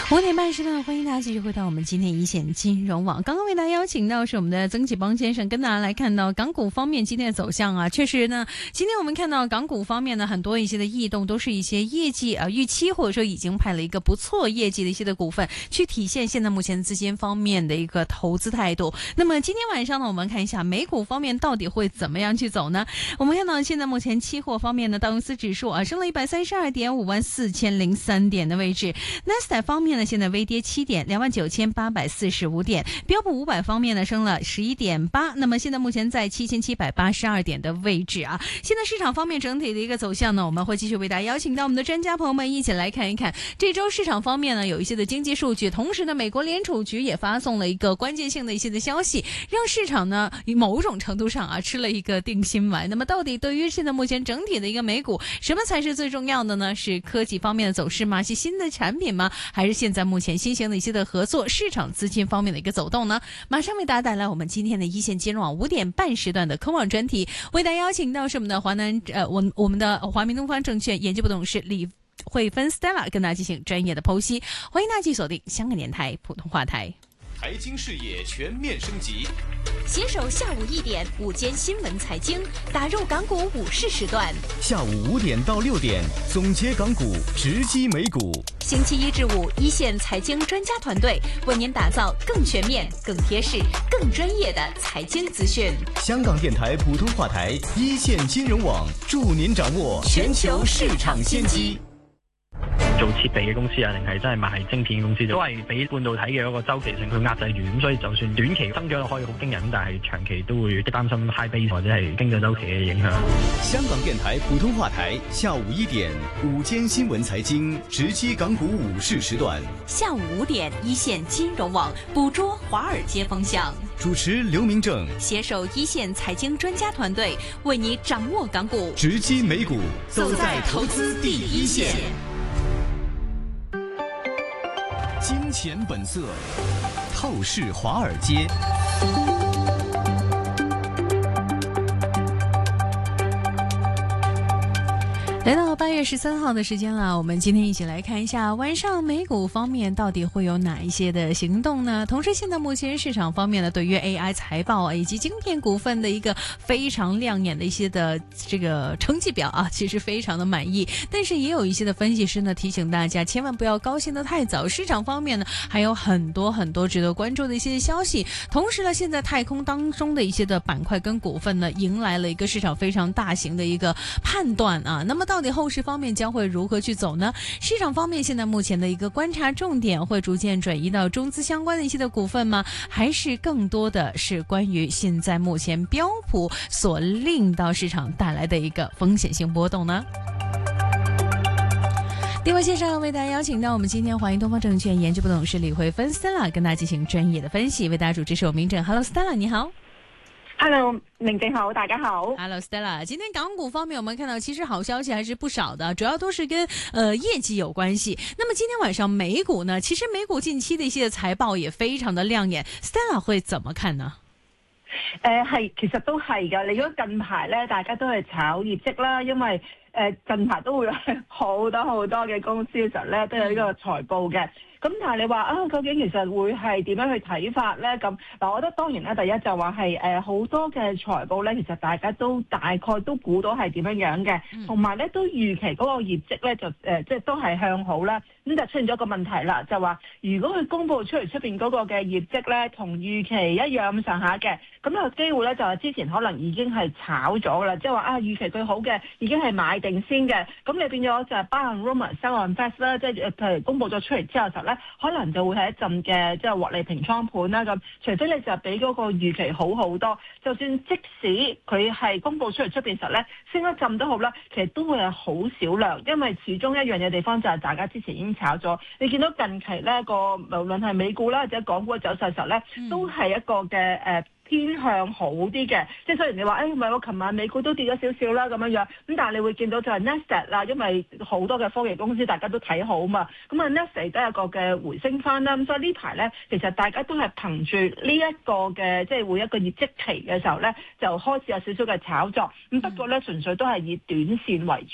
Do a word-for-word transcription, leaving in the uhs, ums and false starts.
五点半时段，欢迎大家继续回到我们今天一线金融网。刚刚为大家邀请到是我们的曾启邦先生，跟大家来看到港股方面今天的走向啊。确实呢，今天我们看到港股方面呢，很多一些的异动都是一些业绩啊预期，或者说已经派了一个不错业绩的一些的股份，去体现现在目前资金方面的一个投资态度。那么今天晚上呢，我们看一下美股方面到底会怎么样去走呢？我们看到现在目前期货方面呢，道琼斯指数啊升了一百三十二点，五万四千零三点的位置。纳斯达克方面呢，现在微跌七点，两万九千八百四十五点。标普五百方面呢，升了十一点八，那么现在目前在七千七百八十二点的位置啊。现在市场方面整体的一个走向呢，我们会继续为大家邀请到我们的专家朋友们一起来看一看。这周市场方面呢，有一些的经济数据，同时呢，美国联储局也发送了一个关键性的一些的消息，让市场呢某种程度上啊吃了一个定心丸。那么到底对于现在目前整体的一个美股，什么才是最重要的呢？是科技方面的走势吗？是新的产品吗？还是现在目前新型的一些的合作市场资金方面的一个走动呢？马上为大家带来我们今天的一线金融网五点半时段的科网专题，为大家邀请到是我们的华南呃我我们的华明东方证券研究部董事李慧芬 Stella 跟大家进行专业的剖析。欢迎大家继续锁定香港电台普通话台。 财经视野全面升级， 携手下午一点午间新闻财经，打入港股午市时段。 下午五点到六点，总结港股，直击美股。 星期一至五，一线财经专家团队为您打造更全面、更贴实、更专业的财经资讯。 香港電台普通話台一線金融網，助您掌握全球市場先機。 做設備嘅公司啊，定係真係賣晶片嘅公司，都係俾半導體嘅一個周期性去壓制住，咁所以就算短期增長可以好驚人，但係長期都會擔心 high base 或者係經濟周期嘅影響。 香港電台普通話台下午一點，午間新聞財經，直擊港股午市時段。 下午五點，一線金融網捕捉華爾街風向。 主持劉明正， 攜手一線財經專家團隊，為你掌握港股， 直擊美股，走在投資第一線。金錢本色，透視華爾街。 来到八月十三号的时间了，我们今天一起来看一下晚上美股方面到底会有哪一些的行动呢？同时，现在目前市场方面呢，对于 A I 财报啊以及晶片股份的一个非常亮眼的一些的这个成绩表啊，其实非常的满意。但是也有一些的分析师呢提醒大家，千万不要高兴得太早。市场方面呢，还有很多很多值得关注的一些消息。同时呢，现在太空当中的一些的板块跟股份呢，迎来了一个市场非常大型的一个判断啊。那么到底后市方面将会如何去走呢？市场方面现在目前的一个观察重点会逐渐转移到中资相关的一些的股份吗？还是更多的是关于现在目前标普所令到市场带来的一个风险性波动呢？电话线上为大家邀请到我们今天华银东方证券研究部董事李慧芬 Stella 跟大家进行专业的分析，为大家主持是我明正。 Hello Stella 你好。 Hello， 明正好，大家好。 Hello Stella， 今天港股方面我们看到其实好消息还是不少的，主要都是跟呃业绩有关系。那么今天晚上美股呢，其实美股近期的一些財報也非常的亮眼 ，Stella 會怎麼看呢？ 誒係，其實都係㗎。你如果近排咧，大家都係炒業績啦，因為誒、呃、近排都會有好多好多嘅公司嘅時候咧，都有呢個財報嘅。咁但係你話啊，究竟其實會係點樣去睇法咧？咁嗱，我覺得當然啦，第一就話係誒好多嘅財報咧，其實大家都大概都估到係點樣樣嘅，同埋咧都預期嗰個業績咧就誒、呃、即係都係向好啦。咁就出現咗個問題啦，就話如果佢公佈出嚟出邊嗰個嘅業績咧，同預期一樣咁上下嘅，咁有機會咧就係之前可能已經係炒咗啦，即係話啊預期佢好嘅已經係買定先嘅，咁你變咗就係 buy on rumor sell on facts 啦，即係譬如公佈咗出嚟之後時候咧，可能就會係一陣嘅即係獲利平倉盤啦咁，除非你就比嗰個預期好好多，就算即使佢係公佈出嚟出邊時候咧升一陣都好啦，其實都會係好少量，因為始終一樣嘅地方就係大家之前已經炒咗，你見到近期咧個無論係美股啦或者港股嘅走勢時候咧，都係一個嘅誒。呃偏向好啲嘅，即係雖然你話誒唔係我琴晚美股都跌咗少少啦咁樣樣，咁但係你會見到就係 Nasdaq 啦，因為好多嘅科技公司大家都睇好嘛，咁啊 Nasdaq 都有個嘅回升翻啦，咁所以呢排咧其實大家都係憑住呢一個嘅即係會一個業績期嘅時候咧，就開始有少少嘅炒作，咁不過咧純粹都係以短線為主。